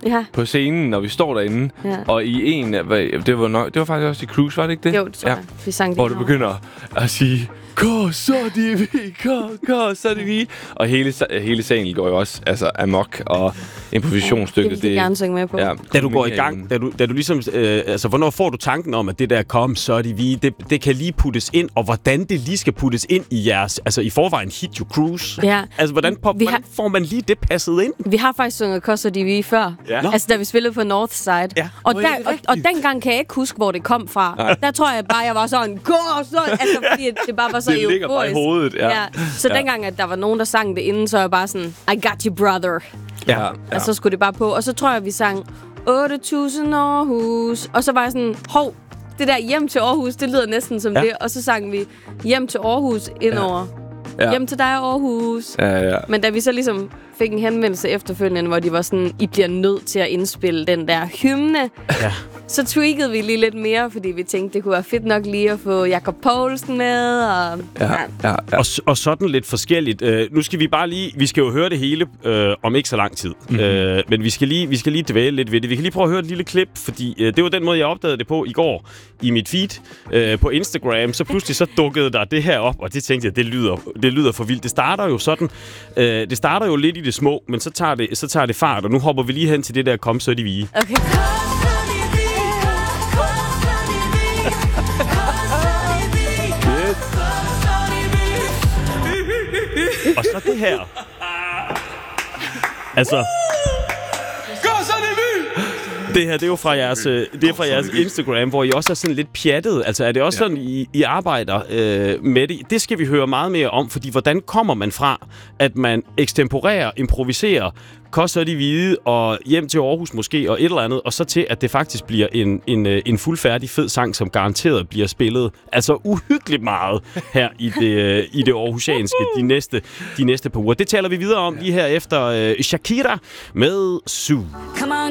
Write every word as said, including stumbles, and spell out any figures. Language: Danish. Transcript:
ja. på scenen, når vi står derinde. Ja. Og i en af... Det var, nok, det var faktisk også i Cruise, var det ikke det? Jo, det tror jeg. Vi sang det. Hvor du begynder at sige... Gå, så er det vi! Gå, gå, så er det vi! Og hele, hele salen går jo også altså, amok, og improvisationsstykket... Det vil jeg gerne synge med på. Ja, da du går i gang, da du, da du ligesom... Øh, altså, hvornår får du tanken om, at det der kom, så er det vi, det, det kan lige puttes ind, og hvordan det lige skal puttes ind i jeres... Altså, i forvejen hit your Cruise. Ja. Altså, hvordan, på, hvordan har, får man lige det passet ind? Vi har faktisk sunget Koster de vi før. Ja. Altså, da vi spillede på Northside. Ja. Og, der, og, og dengang kan jeg ikke huske, hvor det kom fra. Nej. Der tror jeg bare, jeg var sådan... Gå, så... Altså, fordi det bare var så det ligger bare i hovedet, ja. ja. Så ja. dengang, at der var nogen, der sang det inden, så var jeg bare sådan, I got you, brother. Ja, ja. Og så skulle det bare på. Og så tror jeg, vi sang otte tusind Aarhus. Og så var jeg sådan, hov, det der hjem til Aarhus, det lyder næsten som ja. det. Og så sang vi hjem til Aarhus indover. Ja. Ja. Hjem til dig, Aarhus. Ja, ja. Men da vi så ligesom fik en henvendelse efterfølgende, hvor de var sådan, I bliver nødt til at indspille den der hymne. Ja. Så tweakede vi lige lidt mere, fordi vi tænkte, det kunne være fedt nok lige at få Jakob Poulsen med. Og, ja, ja, ja. Og, og sådan lidt forskelligt. Uh, nu skal vi bare lige... Vi skal jo høre det hele uh, om ikke så lang tid. Mm-hmm. Uh, men vi skal, lige, vi skal lige dvæle lidt ved det. Vi kan lige prøve at høre et lille klip, fordi uh, det var den måde, jeg opdagede det på i går i mit feed uh, på Instagram. Så pludselig så dukkede der det her op, og det tænkte jeg, det lyder, det lyder for vildt. Det starter jo sådan... Uh, det starter jo lidt i det små, men så tager det, så tager det fart, og nu hopper vi lige hen til det der Kom, så er de vige. Okay. Og så det her. Altså... Det her, det er jo fra jeres, det er fra jeres Instagram, hvor I også er sådan lidt pjattet. Altså, er det også ja. sådan, I, I arbejder øh, med det? Det skal vi høre meget mere om, fordi hvordan kommer man fra, at man ekstemporerer, improviserer, koster de hvide og hjem til Aarhus måske, og et eller andet, og så til, at det faktisk bliver en, en, en fuldfærdig fed sang, som garanteret bliver spillet altså uhyggeligt meget her i det, i det aarhusianske de næste, de næste par uger. Det taler vi videre om lige her efter øh, Shakira med Sue.